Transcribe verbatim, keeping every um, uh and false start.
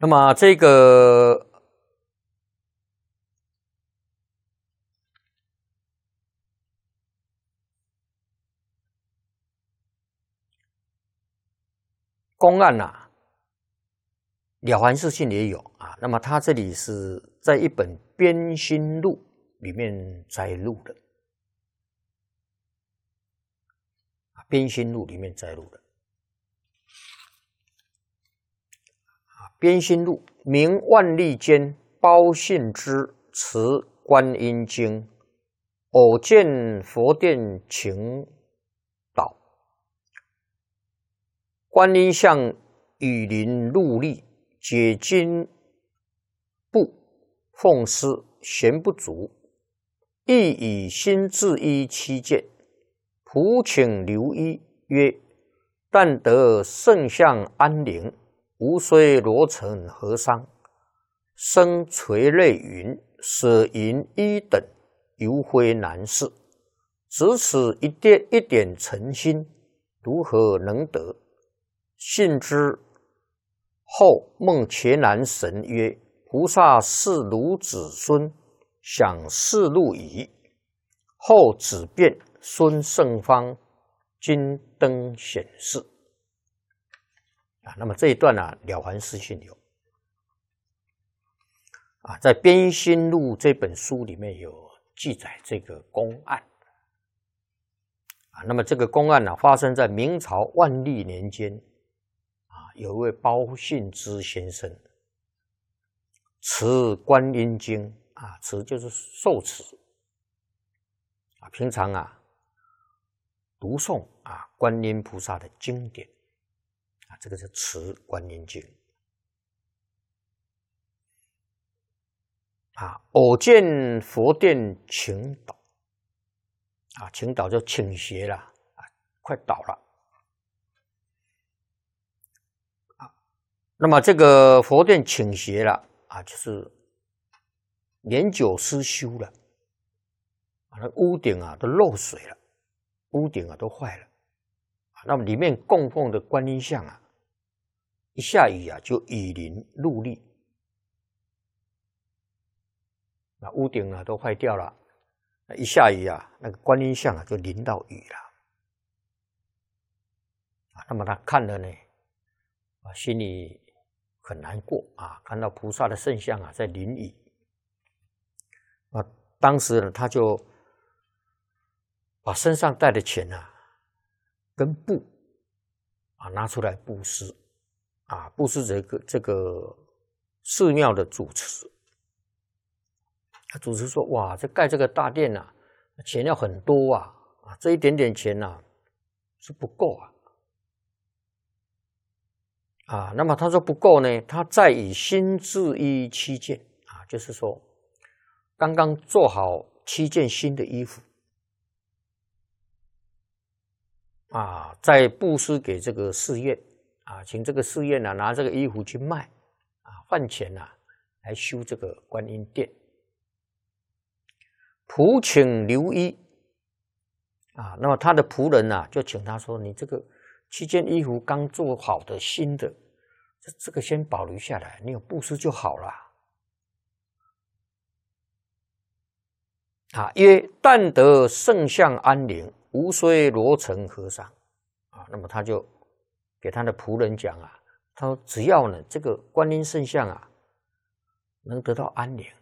那么这个公案呐、啊，了凡四训也有啊。那么他这里是在一本《编心录》里面摘录的，啊，《编心录》里面摘录的。啊，《编心录》名万历间包信之持观音经，偶见佛殿请导，观音像雨林陆立，解经部奉师贤不足，亦以心自依七件，仆请留医曰：但得圣相安宁，无虽罗成和尚，生垂泪云：舍银一等，犹非难事。只此一点一点诚心，如何能得？信之后，梦伽蓝神曰：菩萨是汝子孙，想示路矣。后子辩孙胜方金灯显示。啊，那么这一段呢、啊，了凡四训有啊，在《编心录》这本书里面有记载这个公案啊。那么这个公案呢、啊，发生在明朝万历年间啊，有一位包信之先生持观音经啊，持就是受持啊，平常啊读诵啊观音菩萨的经典啊，这个是持观音经啊。偶见佛殿倾倒啊，倾倒就倾斜了啊，快倒了啊。那么这个佛殿倾斜了啊，就是年久失修了啊，那屋顶啊都漏水了，屋顶啊都坏了啊。那么里面供奉的观音像啊，一下雨啊就雨淋陆立，那屋顶啊都坏掉了，那一下雨啊，那个观音像啊就淋到雨了啊。那么他看了呢，啊，心里很难过啊，看到菩萨的圣像啊在淋雨啊，当时呢他就把身上带的钱啊跟布啊拿出来布施啊，布施这个这个寺庙的主持。他主持说：“哇，这盖这个大殿啊，钱要很多啊，啊，这一点点钱呐、啊、是不够啊。”啊，那么他说不够呢，他再以新制衣七件啊，就是说刚刚做好七件新的衣服啊，再布施给这个寺院啊，请这个寺院啊拿这个衣服去卖啊，换钱啊来修这个观音殿。仆请留衣啊，那么他的仆人啊就请他说：“你这个七件衣服刚做好的新的，这这个先保留下来，你有布施就好了。”啊，曰：但得圣相安宁，无虽罗成和尚。啊，那么他就给他的仆人讲啊，他说只要呢这个观音圣像啊能得到安宁